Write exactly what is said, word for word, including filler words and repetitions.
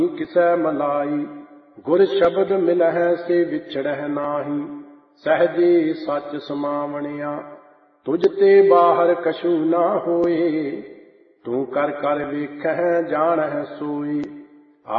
किसै मलाई। गुर शब्द मिलहै से विछड़ह नाही। सहजे सच समावणिया तुझ ते बाहर कछु ना होए। तू कर कर वेखह जानह सोए।